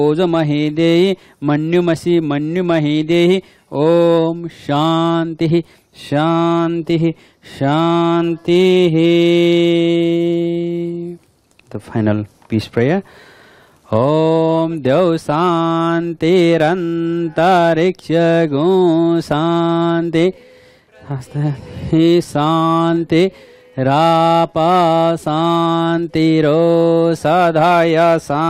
ओजमहि देहि मन्युमसि मन्युमहि देहि ओम शांति शांति शांति. The final peace prayer. Om Dev Santirantariksha Gun Santi Santi Rapa Santi Ro Sadhaya Santi